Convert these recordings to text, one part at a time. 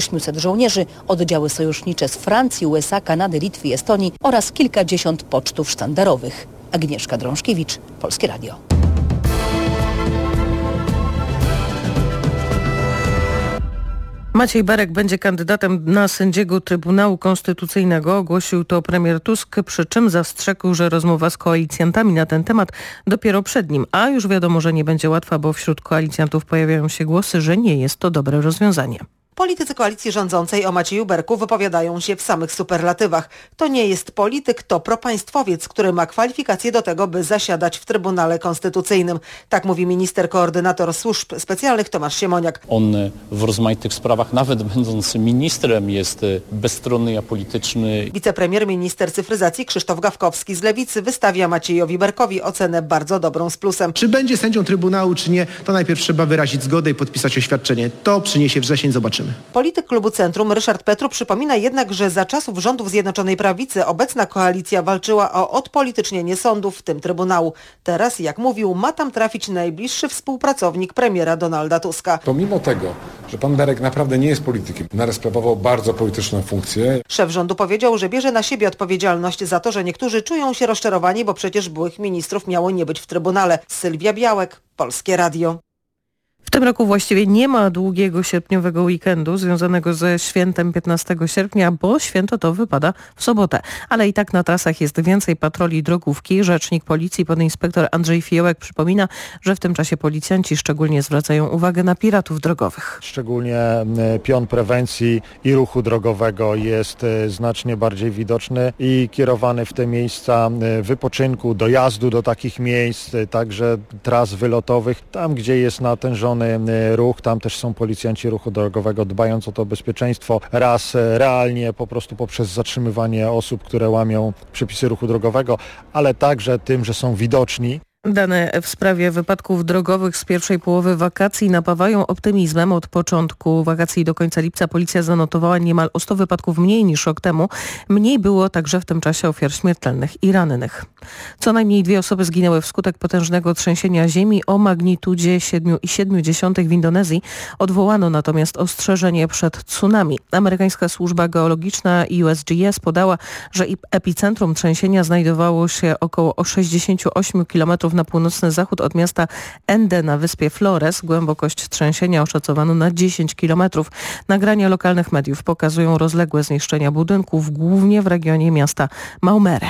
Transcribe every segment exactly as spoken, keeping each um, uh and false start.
ośmiuset żołnierzy, oddziały sojusznicze z Francji, U S A, Kanady, Litwy i Estonii oraz kilkadziesiąt pocztów sztandarowych. Agnieszka Drążkiewicz, Polskie Radio. Maciej Berek będzie kandydatem na sędziego Trybunału Konstytucyjnego. Ogłosił to premier Tusk, przy czym zastrzegł, że rozmowa z koalicjantami na ten temat dopiero przed nim. A już wiadomo, że nie będzie łatwa, bo wśród koalicjantów pojawiają się głosy, że nie jest to dobre rozwiązanie. Politycy koalicji rządzącej o Macieju Berku wypowiadają się w samych superlatywach. To nie jest polityk, to propaństwowiec, który ma kwalifikacje do tego, by zasiadać w Trybunale Konstytucyjnym. Tak mówi minister koordynator służb specjalnych Tomasz Siemoniak. On w rozmaitych sprawach, nawet będąc ministrem, jest bezstronny i apolityczny. Wicepremier minister cyfryzacji Krzysztof Gawkowski z Lewicy wystawia Maciejowi Berkowi ocenę bardzo dobrą z plusem. Czy będzie sędzią Trybunału, czy nie, to najpierw trzeba wyrazić zgodę i podpisać oświadczenie. To przyniesie wrzesień, zobaczymy. Polityk klubu Centrum Ryszard Petru przypomina jednak, że za czasów rządów Zjednoczonej Prawicy obecna koalicja walczyła o odpolitycznienie sądów, w tym Trybunału. Teraz, jak mówił, ma tam trafić najbliższy współpracownik premiera Donalda Tuska. Pomimo tego, że pan Berek naprawdę nie jest politykiem, naraz sprawował bardzo polityczną funkcję. Szef rządu powiedział, że bierze na siebie odpowiedzialność za to, że niektórzy czują się rozczarowani, bo przecież byłych ministrów miało nie być w Trybunale. Sylwia Białek, Polskie Radio. W tym roku właściwie nie ma długiego sierpniowego weekendu związanego ze świętem piętnastego sierpnia, bo święto to wypada w sobotę. Ale i tak na trasach jest więcej patroli drogówki. Rzecznik policji, podinspektor Andrzej Fiołek przypomina, że w tym czasie policjanci szczególnie zwracają uwagę na piratów drogowych. Szczególnie pion prewencji i ruchu drogowego jest znacznie bardziej widoczny i kierowany w te miejsca wypoczynku, dojazdu do takich miejsc, także tras wylotowych, tam gdzie jest natężony ruch, tam też są policjanci ruchu drogowego, dbając o to bezpieczeństwo, raz realnie po prostu poprzez zatrzymywanie osób, które łamią przepisy ruchu drogowego, ale także tym, że są widoczni. Dane w sprawie wypadków drogowych z pierwszej połowy wakacji napawają optymizmem. Od początku wakacji do końca lipca policja zanotowała niemal o sto wypadków mniej niż rok temu. Mniej było także w tym czasie ofiar śmiertelnych i rannych. Co najmniej dwie osoby zginęły wskutek potężnego trzęsienia ziemi o magnitudzie siedem przecinek siedem w Indonezji. Odwołano natomiast ostrzeżenie przed tsunami. Amerykańska służba geologiczna U S G S podała, że epicentrum trzęsienia znajdowało się około o sześćdziesiąt osiem kilometrów na północny zachód od miasta Ende na wyspie Flores. Głębokość trzęsienia oszacowano na dziesięć kilometrów. Nagrania lokalnych mediów pokazują rozległe zniszczenia budynków, głównie w regionie miasta Maumere.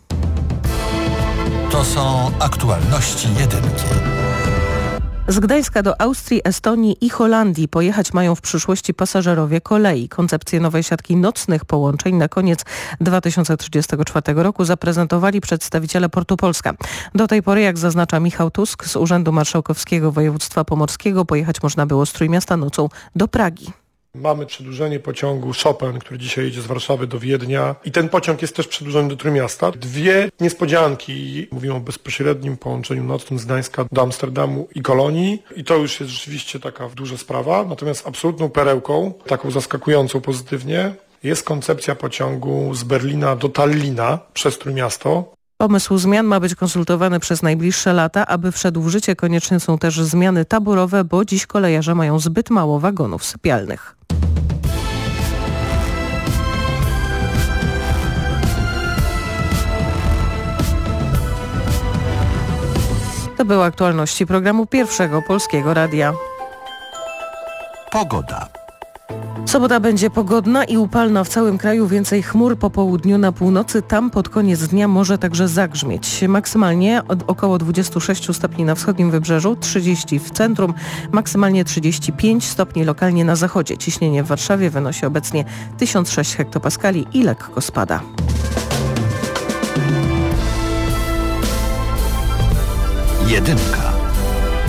To są aktualności jedynki. Z Gdańska do Austrii, Estonii i Holandii pojechać mają w przyszłości pasażerowie kolei. Koncepcję nowej siatki nocnych połączeń na koniec dwa tysiące trzydziestego czwartego roku zaprezentowali przedstawiciele Portu Polska. Do tej pory, jak zaznacza Michał Tusk z Urzędu Marszałkowskiego Województwa Pomorskiego, pojechać można było z Trójmiasta nocą do Pragi. Mamy przedłużenie pociągu Chopin, który dzisiaj jedzie z Warszawy do Wiednia i ten pociąg jest też przedłużony do Trójmiasta. Dwie niespodzianki. Mówimy o bezpośrednim połączeniu nocnym z Gdańska do Amsterdamu i Kolonii i to już jest rzeczywiście taka duża sprawa. Natomiast absolutną perełką, taką zaskakującą pozytywnie, jest koncepcja pociągu z Berlina do Tallina przez Trójmiasto. Pomysł zmian ma być konsultowany przez najbliższe lata. Aby wszedł w życie, konieczne są też zmiany taborowe, bo dziś kolejarze mają zbyt mało wagonów sypialnych. To były aktualności programu Pierwszego Polskiego Radia. Pogoda. Sobota będzie pogodna i upalna w całym kraju. Więcej chmur po południu, na północy. Tam pod koniec dnia może także zagrzmieć. Maksymalnie od około dwadzieścia sześć stopni na wschodnim wybrzeżu, trzydzieści w centrum, maksymalnie trzydzieści pięć stopni lokalnie na zachodzie. Ciśnienie w Warszawie wynosi obecnie tysiąc sześć hektopaskali i lekko spada. Jedynka.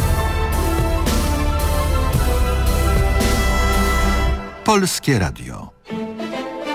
Polskie Radio.